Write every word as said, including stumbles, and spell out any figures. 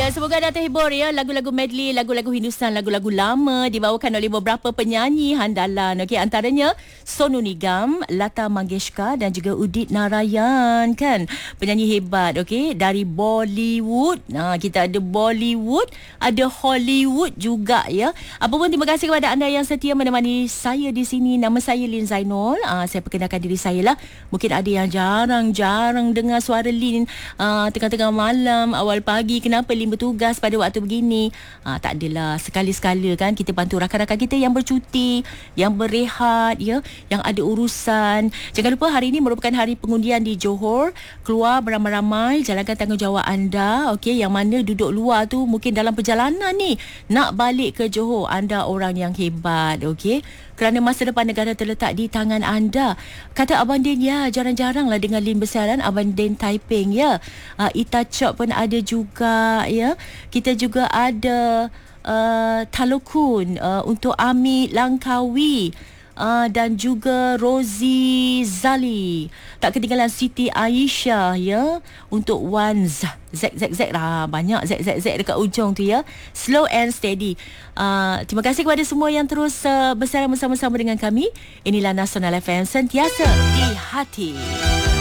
Ya, semoga anda terhibur ya. Lagu-lagu medley, lagu-lagu Hindustan, lagu-lagu lama dibawakan oleh beberapa penyanyi handalan. Okey, antaranya Sonu Nigam, Lata Mangeshkar dan juga Udit Narayan kan. Penyanyi hebat, okey, dari Bollywood. Nah, kita ada Bollywood, ada Hollywood juga ya. Apa pun terima kasih kepada anda yang setia menemani saya di sini. Nama saya Lin Zainul. Uh, saya perkenalkan diri saya lah. Mungkin ada yang jarang-jarang dengar suara Lin uh, tengah-tengah malam, awal pagi. Kenapa Lin bertugas pada waktu begini? Uh, tak adalah, sekali-sekala kan kita bantu rakan-rakan kita yang bercuti, yang berehat ya, yang ada urusan. Jangan lupa hari ini merupakan hari pengundian di Johor. Keluar beramai-ramai, jalankan tanggungjawab anda. Okey, yang mana duduk luar tu mungkin dalam perjalanan ni nak balik ke Johor. Anda orang yang hebat, okey. Kerana masa depan negara terletak di tangan anda. Kata Abang Din, ya jarang-jarang lah dengan Lin besaran. Abang Din Taiping ya. Uh, Ita Chop pun ada juga ya. Kita juga ada uh, Talukun uh, untuk Amit Langkawi. Uh, dan juga Rozi Zali. Tak ketinggalan Siti Aisyah ya. Untuk Wan Z Z Z Z lah. Banyak Z Z Z dekat ujung tu ya. Slow and steady. Uh, terima kasih kepada semua yang terus uh, bersama bersama-sama dengan kami. Inilah Nasional F M, sentiasa di hati.